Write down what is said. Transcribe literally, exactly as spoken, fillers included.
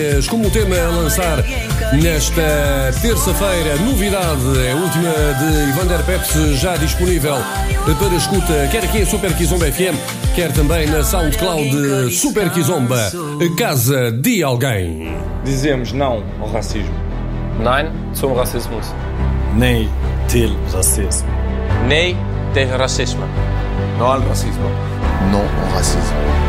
Como o tema a lançar nesta terça-feira, novidade, é a última de Evander Peps, já disponível para escuta, quer aqui em Super Kizomba F M, quer também na SoundCloud Super Kizomba, Casa de Alguém. Dizemos não ao racismo. Nein zum Rassismus. Nej till rasism. Nej till racisme. Não ao racismo. Não ao racismo.